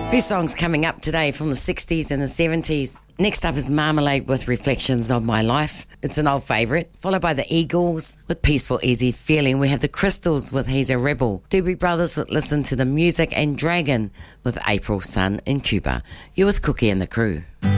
A few songs coming up today from the 60s and the 70s. Next up is Marmalade with Reflections of My Life. It's an old favourite. Followed by the Eagles with Peaceful Easy Feeling. We have the Crystals with He's a Rebel. Doobie Brothers with Listen to the Music. And Dragon with April Sun in Cuba. You're with Cookie and the crew.